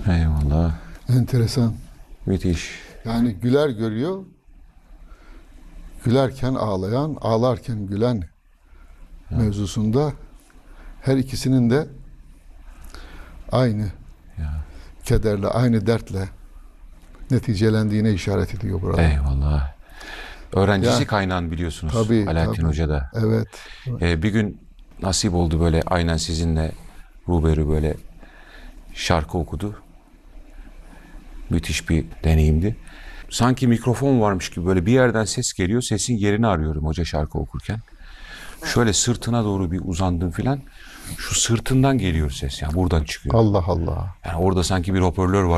Eyvallah. Enteresan. Müthiş. Yani güler görüyor, gülerken ağlayan, ağlarken gülen mevzusunda her ikisinin de aynı kederle, aynı dertle neticelendiğine işaret ediyor burada. Eyvallah. Öğrencisi Ya, kaynağın biliyorsunuz tabii, Alaaddin tabii. Hoca da. Evet. Bir gün nasip oldu böyle aynen sizinle ruberü böyle şarkı okudu. Müthiş bir deneyimdi. Sanki mikrofon varmış gibi böyle bir yerden ses geliyor. Sesin yerini arıyorum hoca şarkı okurken. Şöyle sırtına doğru bir uzandım filan. Şu sırtından geliyor ses. Yani buradan çıkıyor. Allah Allah. Yani orada sanki bir hoparlör var.